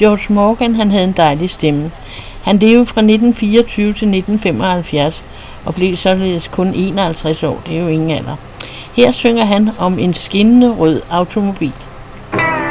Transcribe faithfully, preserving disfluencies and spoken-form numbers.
George Morgan, han havde en dejlig stemme. Han levede fra nitten fireogtyve til nitten femoghalvfjerds og blev således kun enoghalvtreds år. Det er jo ingen alder. Her synger han om en skinnende rød automobil.